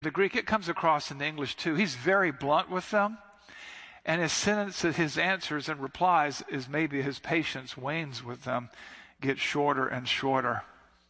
The Greek, it comes across in the English too. He's very blunt with them. And his sentences, his answers and replies is maybe his patience wanes with them, gets shorter and shorter.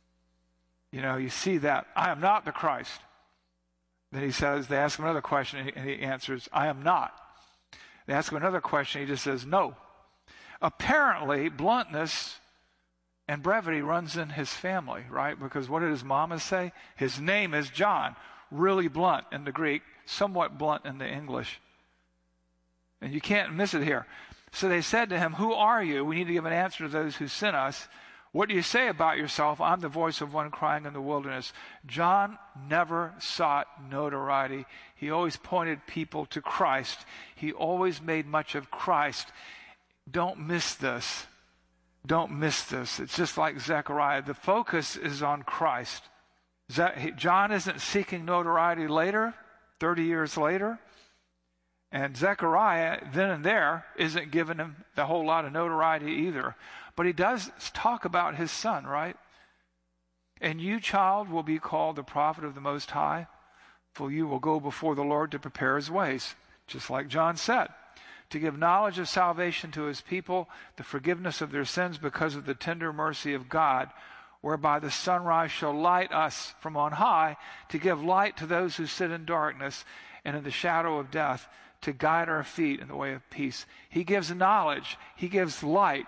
You see that. I am not the Christ. Then he says, they ask him another question and he answers, I am not. They ask him another question, he just says, no. Apparently, bluntness and brevity runs in his family, right? Because what did his mama say? His name is John. Really blunt in the Greek, somewhat blunt in the English. And you can't miss it here. So they said to him, who are you? We need to give an answer to those who sent us. What do you say about yourself? I'm the voice of one crying in the wilderness. John never sought notoriety. He always pointed people to Christ. He always made much of Christ. Don't miss this. Don't miss this. It's just like Zechariah. The focus is on Christ. John isn't seeking notoriety later, 30 years later. And Zechariah, then and there, isn't giving him a whole lot of notoriety either. But he does talk about his son, right? And you, child, will be called the prophet of the Most High, for you will go before the Lord to prepare his ways, just like John said, to give knowledge of salvation to his people, the forgiveness of their sins because of the tender mercy of God, whereby the sunrise shall light us from on high, to give light to those who sit in darkness and in the shadow of death, to guide our feet in the way of peace. He gives knowledge. He gives light.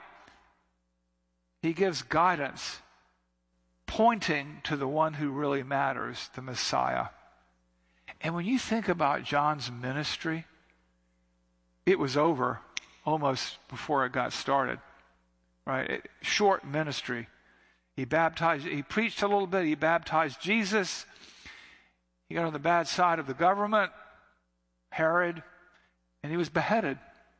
He gives guidance, pointing to the one who really matters, the Messiah. And when you think about John's ministry, it was over almost before it got started, right? Short ministry. He preached a little bit. He baptized Jesus. He got on the bad side of the government, Herod, and he was beheaded.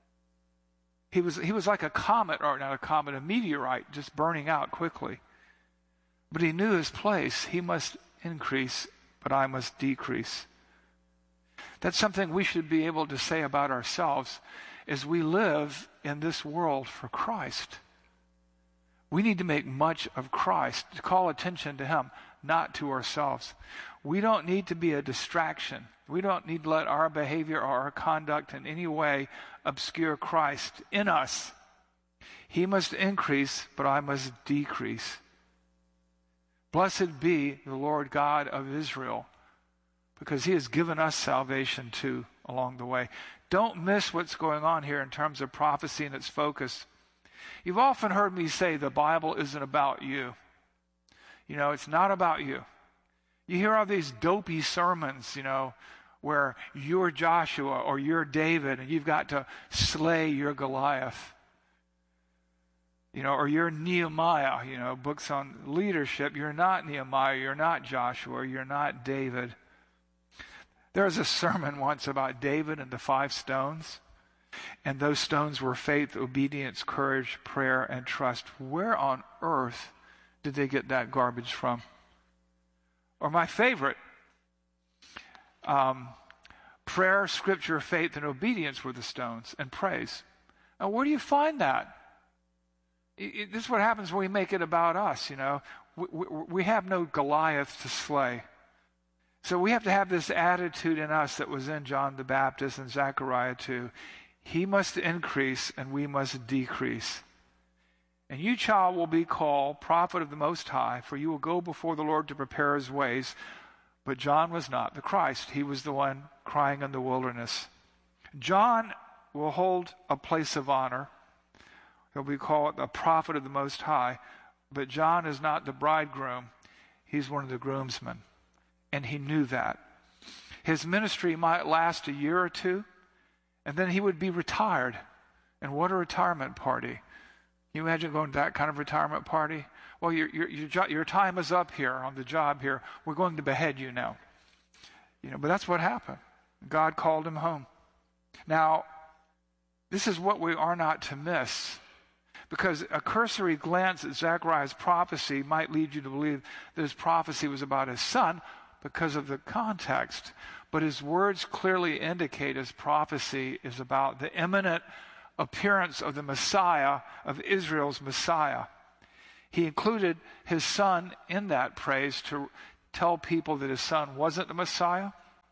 He was like a comet, or not a comet, a meteorite, just burning out quickly. But he knew his place. He must increase, but I must decrease. That's something we should be able to say about ourselves as we live in this world for Christ. We need to make much of Christ, to call attention to him, not to ourselves. We don't need to be a distraction. We don't need to let our behavior or our conduct in any way obscure Christ in us. He must increase, but I must decrease. Blessed be the Lord God of Israel, because he has given us salvation too along the way. Don't miss what's going on here in terms of prophecy and its focus. You've often heard me say the Bible isn't about you. It's not about you. You hear all these dopey sermons, where you're Joshua or you're David and you've got to slay your Goliath. Or you're Nehemiah, books on leadership. You're not Nehemiah, you're not Joshua, you're not David. There was a sermon once about David and the 5 stones. And those stones were faith, obedience, courage, prayer, and trust. Where on earth did they get that garbage from? Or my favorite, prayer, scripture, faith, and obedience were the stones, and praise. Now, where do you find that? This is what happens when we make it about us, We have no Goliath to slay. So we have to have this attitude in us that was in John the Baptist and Zechariah too. He must increase and we must decrease. And you, child, will be called prophet of the Most High, for you will go before the Lord to prepare his ways. But John was not the Christ. He was the one crying in the wilderness. John will hold a place of honor. He'll be called a prophet of the Most High. But John is not the bridegroom. He's one of the groomsmen. And he knew that. His ministry might last a year or two, and then he would be retired. And what a retirement party. Can you imagine going to that kind of retirement party? Well, your time is up here on the job here. We're going to behead you now. But that's what happened. God called him home. Now, this is what we are not to miss. Because a cursory glance at Zechariah's prophecy might lead you to believe that his prophecy was about his son because of the context. But his words clearly indicate his prophecy is about the imminent appearance of the Messiah, of Israel's Messiah. He included his son in that praise to tell people that his son wasn't the Messiah,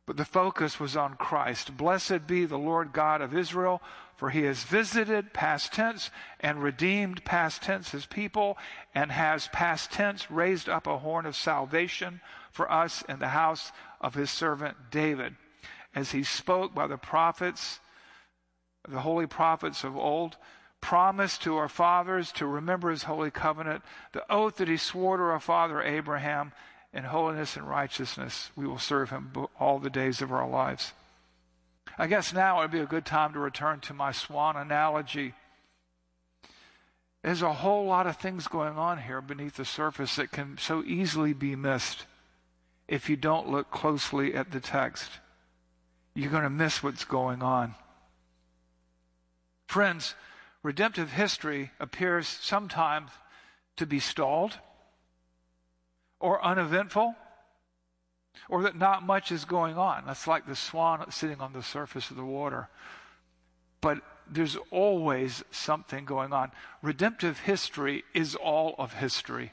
But the focus was on Christ. Blessed be the Lord God of Israel, for he has visited, past tense, and redeemed, past tense, his people, and has, past tense, raised up a horn of salvation for us in the house of his servant David, as he spoke by the prophets, the holy prophets of old, promised to our fathers to remember his holy covenant, the oath that he swore to our father Abraham. In holiness and righteousness, we will serve him all the days of our lives. I guess now would be a good time to return to my swan analogy. There's a whole lot of things going on here beneath the surface that can so easily be missed if you don't look closely at the text. You're going to miss what's going on. Friends, redemptive history appears sometimes to be stalled, or uneventful, or that not much is going on. That's like the swan sitting on the surface of the water. But there's always something going on. Redemptive history is all of history.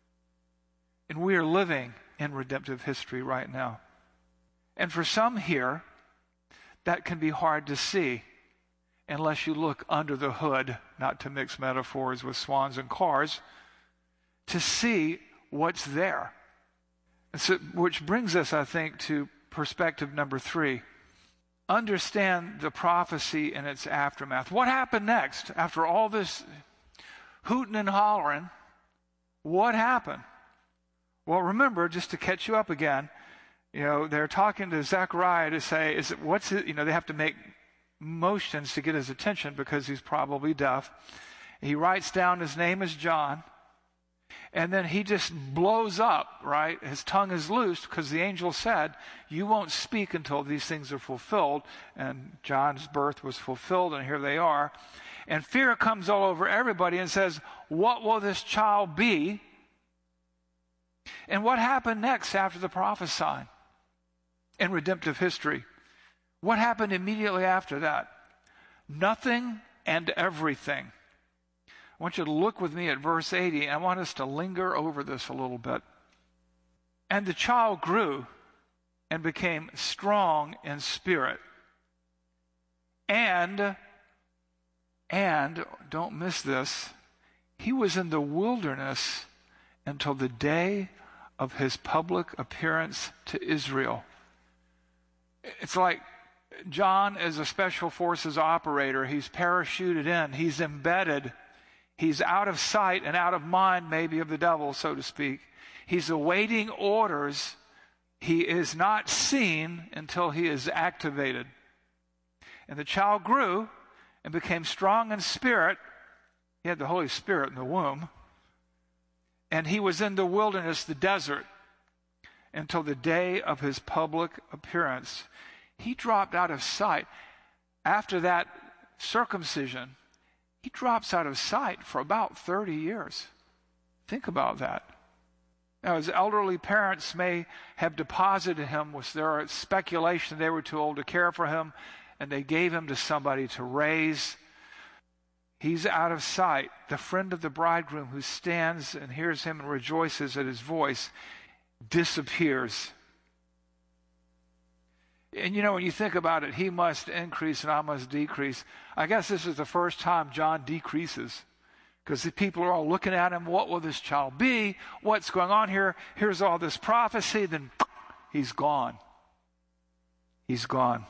And we are living in redemptive history right now. And for some here, that can be hard to see unless you look under the hood, not to mix metaphors with swans and cars, to see what's there. And so, which brings us, I think, to perspective number 3. Understand the prophecy and its aftermath. What happened next? After all this hooting and hollering, what happened? Well, remember, just to catch you up again, they're talking to Zechariah to say, they have to make motions to get his attention because he's probably deaf. He writes down his name is John. And then he just blows up, right? His tongue is loosed because the angel said, you won't speak until these things are fulfilled. And John's birth was fulfilled, and here they are. And fear comes all over everybody and says, what will this child be? And what happened next after the prophesying in redemptive history? What happened immediately after that? Nothing and everything. I want you to look with me at verse 80. I want us to linger over this a little bit. And the child grew and became strong in spirit. And don't miss this, he was in the wilderness until the day of his public appearance to Israel. It's like John is a special forces operator. He's parachuted in. He's embedded. He's out of sight and out of mind, maybe, of the devil, so to speak. He's awaiting orders. He is not seen until he is activated. And the child grew and became strong in spirit. He had the Holy Spirit in the womb. And he was in the wilderness, the desert, until the day of his public appearance. He dropped out of sight. After that circumcision, he drops out of sight for about 30 years. Think about that. Now, his elderly parents may have deposited him. Was there speculation they were too old to care for him, and they gave him to somebody to raise? He's out of sight. The friend of the bridegroom who stands and hears him and rejoices at his voice disappears. And when you think about it, he must increase and I must decrease. I guess this is the first time John decreases because the people are all looking at him. What will this child be? What's going on here? Here's all this prophecy. Then he's gone. He's gone.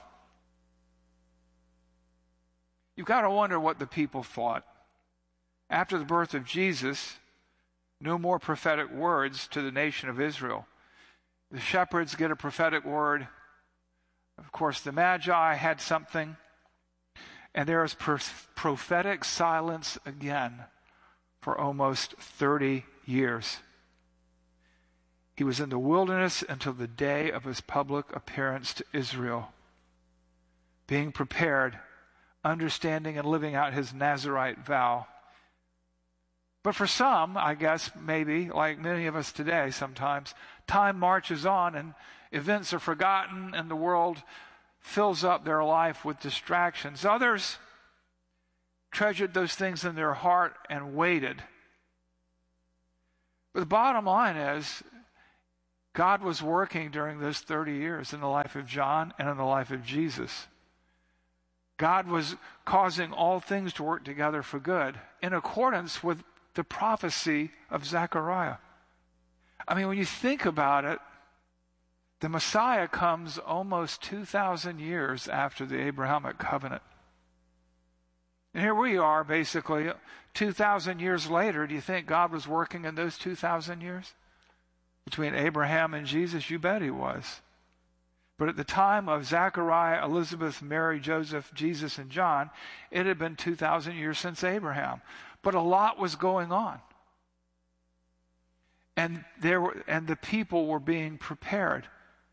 You've got to wonder what the people thought. After the birth of Jesus, no more prophetic words to the nation of Israel. The shepherds get a prophetic word. Of course, the Magi had something. And there is prophetic silence again for almost 30 years. He was in the wilderness until the day of his public appearance to Israel, being prepared, understanding and living out his Nazirite vow. But for some, I guess, maybe, like many of us today sometimes, time marches on and events are forgotten and the world fills up their life with distractions. Others treasured those things in their heart and waited. But the bottom line is, God was working during those 30 years in the life of John and in the life of Jesus. God was causing all things to work together for good in accordance with the prophecy of Zechariah. I mean, when you think about it, the Messiah comes almost 2,000 years after the Abrahamic covenant. And here we are, basically, 2,000 years later. Do you think God was working in those 2,000 years? Between Abraham and Jesus? You bet he was. But at the time of Zechariah, Elizabeth, Mary, Joseph, Jesus, and John, it had been 2,000 years since Abraham. But a lot was going on. And the people were being prepared.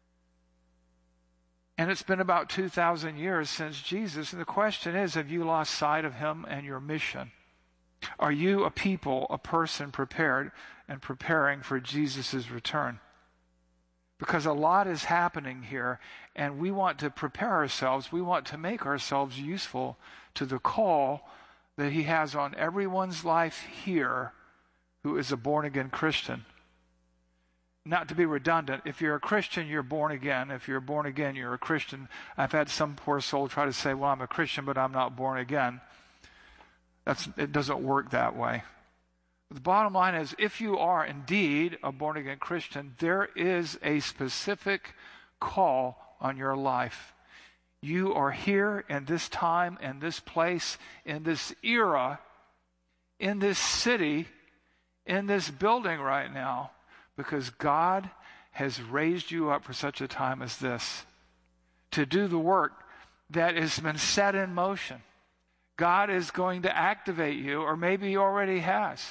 And it's been about 2,000 years since Jesus. And the question is, have you lost sight of him and your mission? Are you a people, a person prepared and preparing for Jesus' return? Because a lot is happening here, and we want to prepare ourselves. We want to make ourselves useful to the call that he has on everyone's life here who is a born-again Christian. Not to be redundant, if you're a Christian, you're born again. If you're born again, you're a Christian. I've had some poor soul try to say, well, I'm a Christian, but I'm not born again. It doesn't work that way. The bottom line is, if you are indeed a born-again Christian, there is a specific call on your life. You are here in this time, in this place, in this era, in this city, in this building right now, because God has raised you up for such a time as this to do the work that has been set in motion. God is going to activate you, or maybe he already has.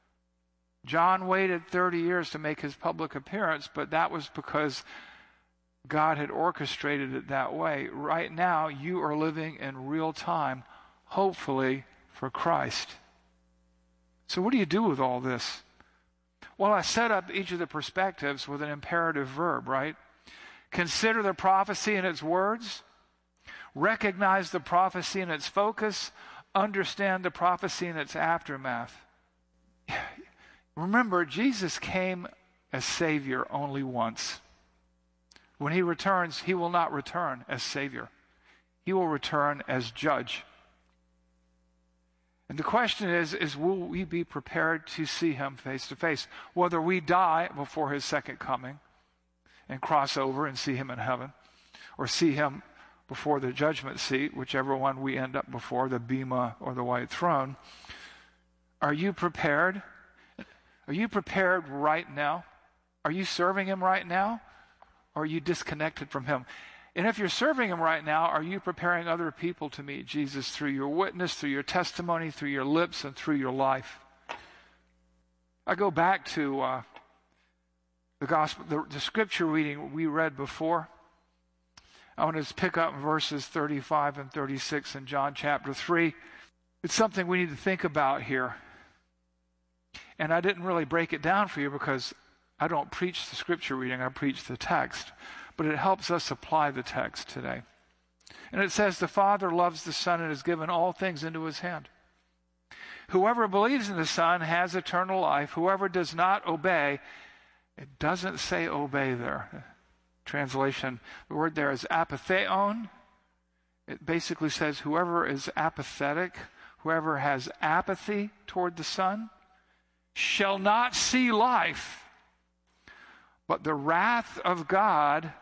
John waited 30 years to make his public appearance, but that was because God had orchestrated it that way. Right now, you are living in real time, hopefully for Christ. So what do you do with all this? Well, I set up each of the perspectives with an imperative verb, right? Consider the prophecy and its words. Recognize the prophecy and its focus. Understand the prophecy and its aftermath. Remember, Jesus came as Savior only once. When he returns, he will not return as Savior. He will return as Judge. And the question is will we be prepared to see him face to face? Whether we die before his second coming and cross over and see him in heaven, or see him before the judgment seat, whichever one we end up before, the bema or the white throne. Are you prepared? Are you prepared right now? Are you serving him right now? Or are you disconnected from him? And if you're serving him right now, are you preparing other people to meet Jesus through your witness, through your testimony, through your lips, and through your life? I go back to the gospel, the scripture reading we read before. I want to pick up verses 35 and 36 in John chapter 3. It's something we need to think about here. And I didn't really break it down for you because I don't preach the scripture reading, I preach the text. But it helps us apply the text today. And it says, the Father loves the Son and has given all things into his hand. Whoever believes in the Son has eternal life. Whoever does not obey, it doesn't say obey there. Translation, the word there is apatheon. It basically says whoever is apathetic, whoever has apathy toward the Son, shall not see life, but the wrath of God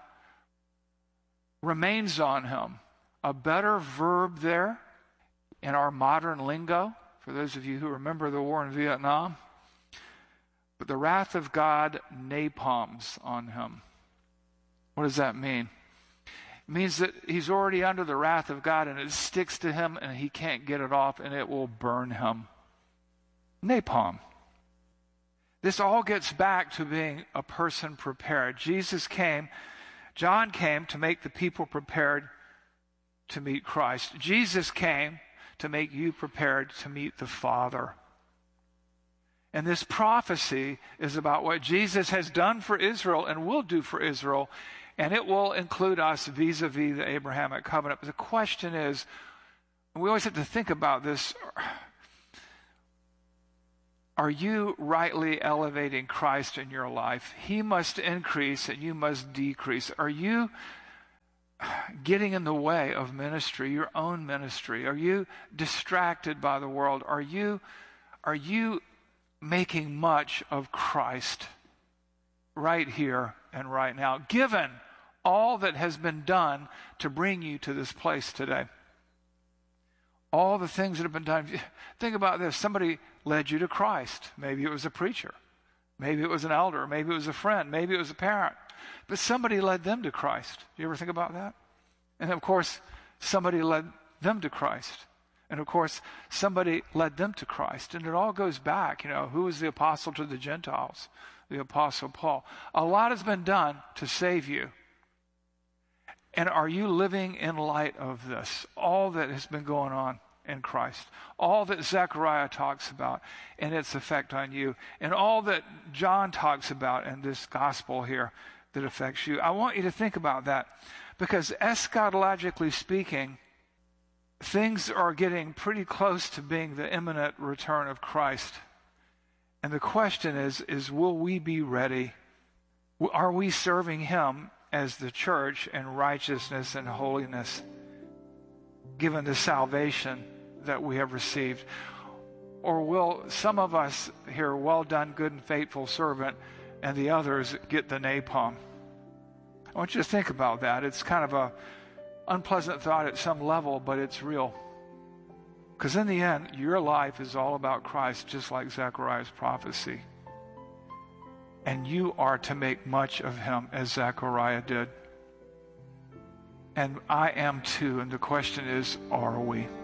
remains on him. A better verb there in our modern lingo, for those of you who remember the war in Vietnam, but the wrath of God napalms on him. What does that mean? It means that he's already under the wrath of God and it sticks to him and he can't get it off and it will burn him. Napalm. This all gets back to being a person prepared. John came to make the people prepared to meet Christ. Jesus came to make you prepared to meet the Father. And this prophecy is about what Jesus has done for Israel and will do for Israel, and it will include us vis-a-vis the Abrahamic covenant. But the question is, we always have to think about this, Are you rightly elevating Christ in your life? He must increase and you must decrease. Are you getting in the way of ministry, your own ministry? Are you distracted by the world? Are you making much of Christ right here and right now, given all that has been done to bring you to this place today? All the things that have been done. Think about this. Somebody led you to Christ. Maybe it was a preacher. Maybe it was an elder. Maybe it was a friend. Maybe it was a parent. But somebody led them to Christ. You ever think about that? And of course, somebody led them to Christ. And of course, somebody led them to Christ. And it all goes back. Who was the apostle to the Gentiles? The apostle Paul. A lot has been done to save you. And are you living in light of this? All that has been going on in Christ. All that Zechariah talks about and its effect on you. And all that John talks about in this gospel here that affects you. I want you to think about that. Because eschatologically speaking, things are getting pretty close to being the imminent return of Christ. And the question is will we be ready? Are we serving him as the church in righteousness and holiness, given the salvation that we have received? Or will some of us hear, well done, good and faithful servant, and the others get the napalm? I want you to think about that. It's kind of a unpleasant thought at some level, but it's real. Because in the end, your life is all about Christ, just like Zechariah's prophecy. And you are to make much of him as Zechariah did. And I am too. And the question is, are we?